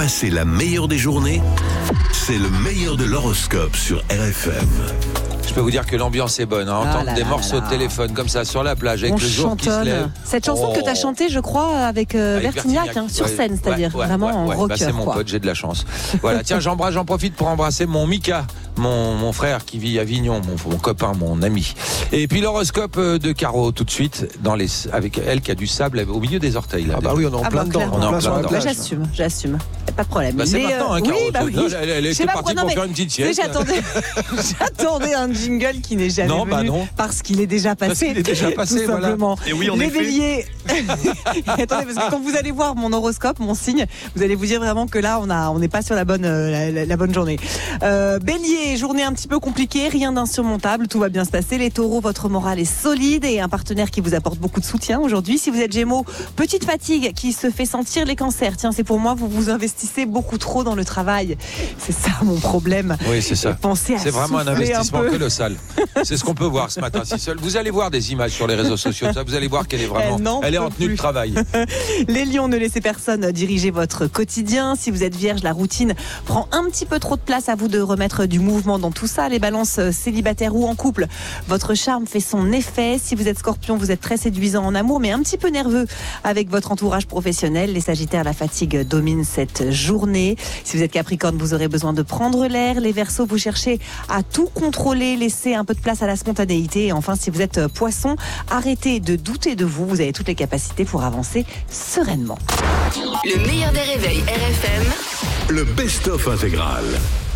passer la meilleure des journées, c'est le meilleur de l'horoscope sur RFM. Je peux vous dire que l'ambiance est bonne, entendre des morceaux de téléphone comme ça sur la plage avec le jour qui se lève. Cette chanson que tu as chantée, je crois, avec Vertignac, sur scène, c'est-à-dire vraiment en rocker. C'est mon pote, j'ai de la chance. Voilà, tiens, j'en profite pour embrasser mon Mika, mon frère qui vit à Avignon, mon copain, mon ami. Et puis l'horoscope de Caro tout de suite, avec elle qui a du sable au milieu des orteils. Là, oui, on est en plein dedans. On est en plein dedans. J'assume. Pas de problème. C'est maintenant, Caro. Oui. Elle était partie pour faire une petite sieste. J'attendais un jingle qui n'est jamais venu parce qu'il est déjà passé. Tout simplement. Et oui, en les effet. Béliers. Attendez, parce que quand vous allez voir mon horoscope, mon signe, vous allez vous dire vraiment que là, on n'est pas sur la bonne journée. Bélier, journée un petit peu compliquée, rien d'insurmontable, tout va bien se passer. Les Taureaux, votre morale est solide et un partenaire qui vous apporte beaucoup de soutien aujourd'hui. Si vous êtes Gémeaux, petite fatigue qui se fait sentir. Les Cancers, tiens, c'est pour moi, vous vous investissez beaucoup trop dans le travail. C'est ça mon problème. Oui, c'est ça. Pensez à c'est vraiment un investissement peu. colossal. C'est ce qu'on peut voir ce matin. Vous allez voir des images sur les réseaux sociaux. Ça, vous allez voir qu'elle est vraiment. Elle est en tenue de travail. Les Lions, ne laissez personne diriger votre quotidien. Si vous êtes Vierge, la routine prend un petit peu trop de place. À vous de remettre du mouvement dans tout ça. Les Balances, célibataires ou en couple, votre charme fait son effet. Si vous êtes Scorpion, vous êtes très séduisant en amour, mais un petit peu nerveux avec votre entourage professionnel. Les Sagittaires, la fatigue domine cette journée. Si vous êtes Capricorne, vous aurez besoin de prendre l'air. Les Verseaux, vous cherchez à tout contrôler, laissez un peu de place à la spontanéité. Et enfin, si vous êtes Poisson, arrêtez de douter de vous. Vous avez toutes les capacités pour avancer sereinement. Le meilleur des réveils RFM. Le best-of intégral.